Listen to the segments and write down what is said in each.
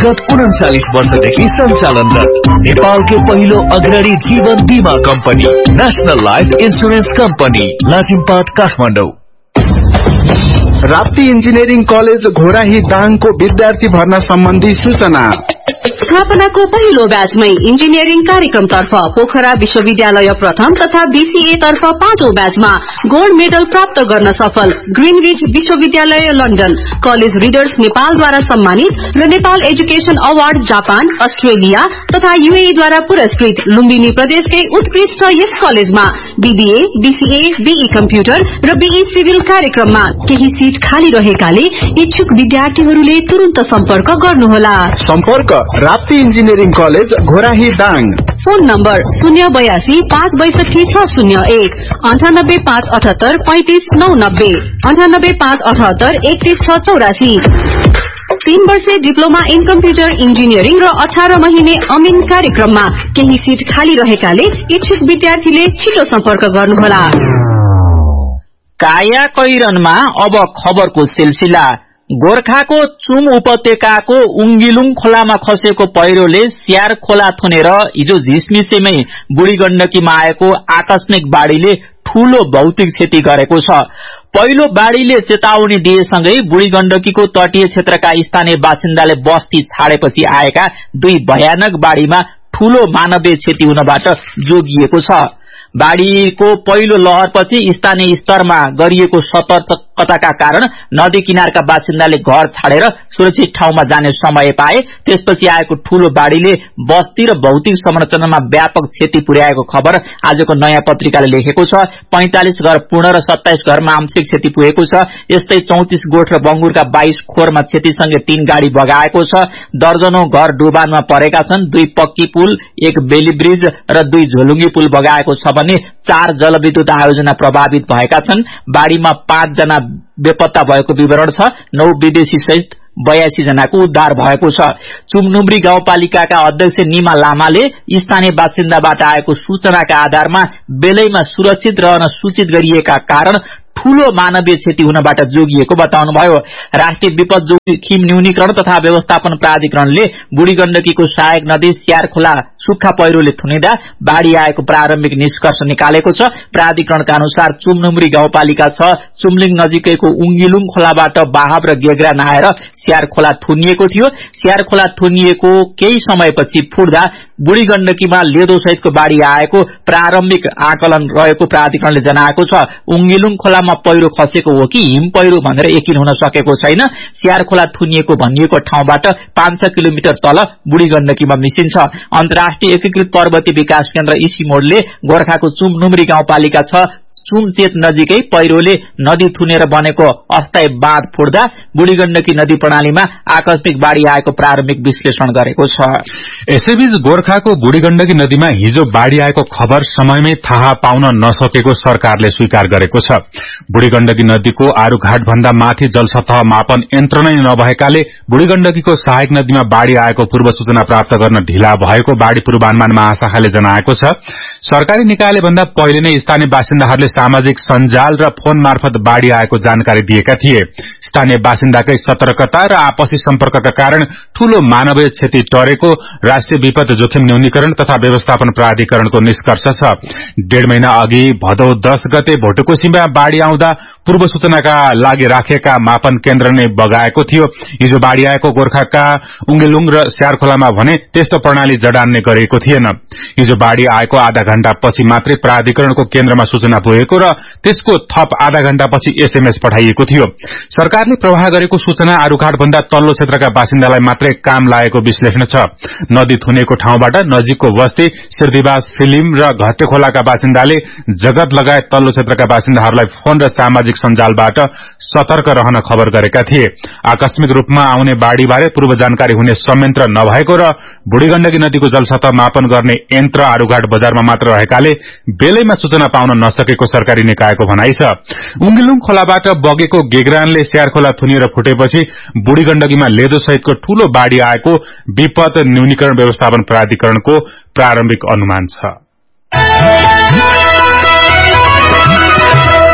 विगत 39 वर्षदेखि सञ्चालनरत नेपालकै पहिलो अग्रणी जीवन बीमा company national life insurance company Lazimpat Kathmandu. Rapti engineering college Ghorahi दाङको विद्यार्थी भर्ना सम्बन्धी सूचना। स्थापनाको पहिलो ब्याचमै इन्जिनियरिङ कार्यक्रमतर्फ पोखरा विश्वविद्यालय प्रथम तथा बीसीए तर्फ 5औं ब्याचमा गोल्ड मेडल प्राप्त गर्न सफल ग्रीनविच विश्वविद्यालय लन्डन कलेज रिडर्स नेपालद्वारा सम्मानित र Nepal education award Japan Australia तथा यूएईद्वारा पुरस्कृत लुम्बिनी प्रदेशकै उत्कृष्ट यस कलेजमा बीबीए बीसीए बीई कम्प्युटर र बीई सिभिल कार्यक्रममा केही सीट खाली रहेकाले इच्छुक विद्यार्थीहरूले तुरन्त सम्पर्क गर्नुहोला। सम्पर्क Rapti engineering college Ghorahi Dang. Phone number 082 562 601 98 578 35 990 98 578 31 684। 3 वर्षे डिप्लोमा इन कम्प्युटर इन्जिनियरिङ र 18 महिने अमिन कार्यक्रममा केही सीट खाली रहेकाले इच्छुक विद्यार्थीले छिटो सम्पर्क गर्नुहोला। काया कैरनमा अब खबरको सिलसिला। गोर्खाको चुम उपत्यकाको उङ्गिलुङ खोलामा खसेको पहिरोले स्यार खोला थुनेर हिजो झिसमिसेमै बुढी गण्डकीमा आएको आकस्मिक बाढीले ठूलो भौतिक क्षति गरेको छ। पहिलो बाढीले चेतावनी दिएसँगै बुढी गण्डकीको तटीय क्षेत्रका स्थानीय बासिन्दाले बस्ती छाडेपछि आएका दुई भयानक बाढीमा ठूलो मानवीय क्षति हुनबाट जोगिएको छ। बाढीको पहिलो लहरपछि स्थानीय स्तरमा गरिएको सतर्कताका कारण नदी किनारका बासिन्दाले घर छाडेर सुरक्षित ठाउँमा जाने समय पाए। त्यसपछि आएको ठूलो बाढीले बस्ती र भौतिक संरचनामा व्यापक क्षति पुर्याएको खबर आजको नयाँ पत्रिकाले लेखेको छ। 45 घर पूर्ण र 27 घरमा आंशिक क्षति पुगेको छ। यस्तै 34 गोठ र बंगुरका 22 खोरमा क्षतिसँगै 3 गाडी बगाएको छ। दर्जनौं घर डुबानमा परेका छन्। 2 पक्की पुल, 1 बेली ब्रिज र 2 झोलुङ्गी पुल बगाएको छ भने 4 जलविद्युत आयोजना प्रभावित भएका छन्। बाढीमा 5 जना बेपत्ता भएको विवरण छ। 9 विदेशी सहित 82 जनाको उद्धार भएको छ। चुमनुम्री गाउँपालिकाका अध्यक्ष निमा लामाले स्थानीय बासिन्दाबाट आएको सूचनाका आधारमा बेलैमा सुरक्षित रहन सूचित गरिएका कारण ठूलो मानवीय क्षति हुनबाट जोगिएको बताउनुभयो। राष्ट्रिय विपद जोखिम न्यूनीकरण तथा व्यवस्थापन प्राधिकरणले बुढी गण्डकीको सहायक नदी स्यार खोला सुक्खा पहिरोले थुनिँदा बाढी आएको प्रारम्भिक निष्कर्ष निकालेको छ। प्राधिकरणका अनुसार चुमनुम्री गाउँपालिका 6 चुमलिङ नजिकैको उङ्गिलुङ खोलाबाट बाहब र गेग्रा नआएर स्यार खोला थुनिएको थियो। स्यार खोला थुनिएको केही समयपछि फुट्दा बुढी गण्डकीमा लेदो सहितको बाढी आएको प्रारम्भिक आकलन रहेको प्राधिकरणले जनाएको छ। उङ्गिलुङ खोलामा पहिरो खसेको हो कि हिम पहिरो भनेर यकिन हुन सकेको छैन। स्यार खोला थुनिएको भनिएको ठाउँबाट 500 किलोमिटर तल बुढी गण्डकीमा मिसिन्छ। अन्तर्राष्ट्रिय एकीकृत पर्वतीय विकास केन्द्र इसिमोडले गोर्खाको चुमनुम्री गाउँपालिका 6 चुमचेत नजिकै पहिरोले नदी थुनेर बनेको अस्थायी बाँध फुट्दा बुढी गण्डकी नदी प्रणालीमा आकस्मिक बाढी आएको प्रारम्भिक विश्लेषण गरेको छ। यसैबीच गोर्खाको बुढी गण्डकी नदीमा हिजो बाढी आएको खबर समयमै थाहा पाउन नसकेको सरकारले स्वीकार गरेको छ। बुढी गण्डकी नदीको आरूघाट भन्दा माथि जलसतह मापन यन्त्र नै नभएकाले बुढी गण्डकीको सहायक नदीमा बाढी आएको पूर्व सूचना प्राप्त गर्न ढिला भएको बाढी पूर्वानुमान महाशाखाले जनाएको छ। सरकारी निकायले भन्दा पहिले नै स्थानीय बासिन्दाहरूले सामाजिक सञ्जाल र फोन मार्फत बाढी आएको जानकारी दिएका थिए। स्थानीय बासिन्दाकै सतर्कता र आपसी सम्पर्कका कारण ठूलो मानवीय क्षति टरेको राष्ट्रिय विपद जोखिम न्यूनीकरण तथा व्यवस्थापन प्राधिकरणको निष्कर्ष छ। 1.5 महिना अघि भदौ 10 गते भोटकोसीमा बाढी आउँदा पूर्व सूचनाका लागि राखेका मापन केन्द्र नै बगाएको थियो। हिजो बाढी आएको गोर्खाका उङ्गेलुङ र स्यार खोलामा भने त्यस्तो प्रणाली जडान्ने गरिएको थिएन। हिजो बाढी आएको आधा घण्टा पछि मात्रै प्राधिकरणको केन्द्रमा सूचना पुगेको र त्यसको थप आधा घण्टा पछि एसएमएस पठाइएको थियो। सरकारले प्रवाह गरेको सूचना आरूघाट भन्दा तल्लो क्षेत्रका बासिन्दालाई मात्रै काम लागेको विश्लेषण छ। नदी थुनेको ठाउँबाट नजिकको बस्ती सिर्दिवास फिलिम र घट्टे खोलाका बासिन्दाले जगत लगायत तल्लो क्षेत्रका बासिन्दाहरूलाई फोन र सामाजिक सञ्जालबाट सतर्क रहन खबर गरेका थिए। आकस्मिक रूपमा आउने बाढीबारे पूर्व जानकारी हुने संयन्त्र नभएको र बुढी गण्डकी नदीको जलसतह मापन गर्ने यन्त्र आरूघाट बजारमा मात्र रहेकाले बेलैमा सूचना पाउन नसकेको सरकारी निकायको भनाइ छ। उङ्गिलुङ खोलाबाट बगेको गेग्रानले स्यार खोला थुनिएर फुटेपछि बुढी गण्डकीमा लेदो सहितको ठूलो बाढी आएको विपद न्यूनीकरण व्यवस्थापन प्राधिकरणको प्रारम्भिक अनुमान छ।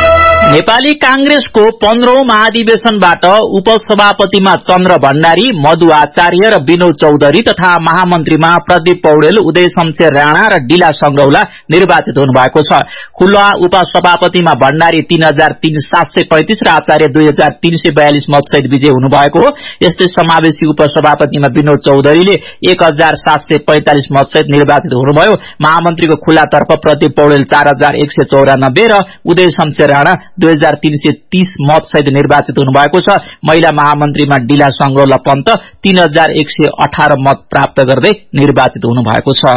नेपाली कांग्रेसको 15औं महाधिवेशनबाट उपसभापतिमा चन्द्र भण्डारी, मधु आचार्य र विनोद चौधरी तथा महामन्त्रीमा प्रदीप पौडेल, उदय शमशेर राणा र डिला संग्रौला निर्वाचित हुनुभएको छ। खुल्ला उपसभापतिमा भण्डारी 3735 र आचार्य 2342 मतसहित विजय हुनुभएको हो। यस्तै समावेशी उपसभापतिमा विनोद चौधरीले 1745 मतसहित निर्वाचित हुनुभयो। महामन्त्रीको खुल्लातर्फ प्रदीप पौडेल 4194 र उदय शमशेर राणा 2330 मत सहित निर्वाचित हुनुभएको छ। महिला महामन्त्रीमा डिला संग्रौला पन्त 3118 मत प्राप्त गर्दै निर्वाचित हुनुभएको छ।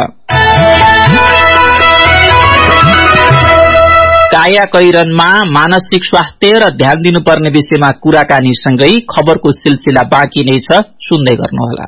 काया कैरनमा मानसिक स्वास्थ्य र ध्यान दिनुपर्ने विषयमा कुराकानी सँगै खबरको सिलसिला बाँकी नै छ, सुन्दै गर्नुहोला।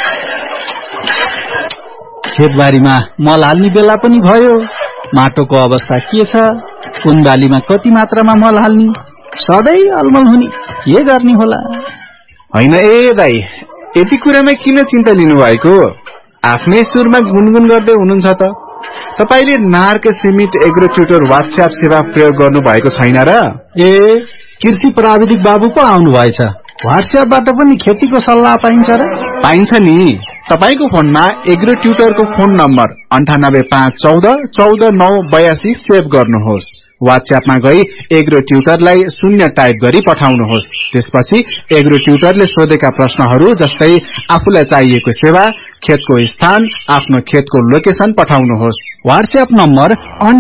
खेतबारीमा मल हाल्ने बेला पनि भयो, माटोको अवस्था के छ, कुन बालीमा कति मात्रामा मल हाल्ने, सधैँ अलमल हुने, के गर्ने होला? होइन ए दाइ, यति कुरामा किन चिन्ता लिनुभएको? आफ्नै सुरमा गुनगुन गर्दै हुनुहुन्छ त। तपाईले नार्क सिमिट एग्रो ट्युटर व्हाट्सएप सेवा प्रयोग गर्नु भएको छैन र? ए, कृषि प्राविधिक बाबु पो आउनु भएछ। व्हाट्सएपबाट पनि खेतीको सल्लाह पाइन्छ र? पाइन्छ नि। तपाईको फोनमा एग्रो ट्युटरको फोन नम्बर 9851414982 सेभ गर्नुहोस्। व्हाट्सएपमा गई एग्रो ट्युटरलाई 0 टाइप गरी पठाउनुहोस्। त्यसपछि एग्रो ट्युटरले सोधेका प्रश्नहरू जस्तै आफूलाई चाहिएको सेवा, खेतको स्थान, आफ्नो खेतको लोकेसन पठाउनुहोस्। व्हाट्सएप नम्बर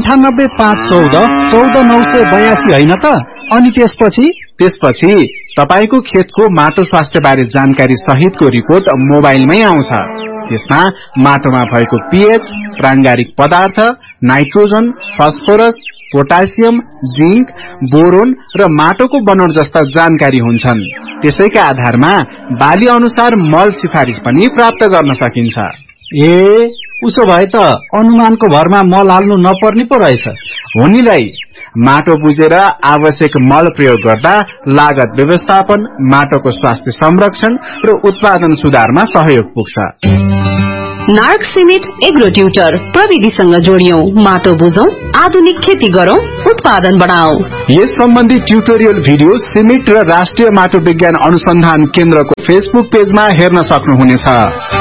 9851414982 हैन त? अनि त्यसपछि तपाईको खेतको माटो स्वास्थ्य बारे जानकारी सहितको रिपोर्ट मोबाइलमै आउँछ। त्यसमा माटोमा भएको पीएच, प्रांगारिक पदार्थ, nitrogen, phosphorus, potassium, zinc, boron र माटोको बनोट जस्ता जानकारी हुन्छन्। त्यसैका आधारमा बाली अनुसार मल सिफारिस पनि प्राप्त गर्न सकिन्छ। ए, उसो भए त अनुमानको भरमा मल हाल्नु नपर्ने पो रहेछ। हो नि दाइ, माटो बुझेर आवश्यक मल प्रयोग गर्दा लागत व्यवस्थापन, माटोको स्वास्थ्य संरक्षण र उत्पादन सुधारमा सहयोग पुग्छ। नार्क सिमिट एग्रो ट्युटर, प्रविधिसँग जोडियौं, माटो बुझौं, आधुनिक खेती गरौं, उत्पादन बढाऊ। यस सम्बन्धी ट्युटोरियल भिडियो सिमिट र राष्ट्रिय माटो विज्ञान अनुसन्धान केन्द्रको फेसबुक पेजमा हेर्न सक्नुहुनेछ।